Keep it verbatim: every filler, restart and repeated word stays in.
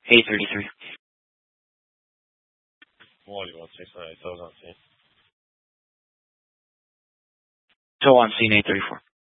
A thirty-three. What do you want six nine eight? Those on scene. Tow on scene A thirty-four.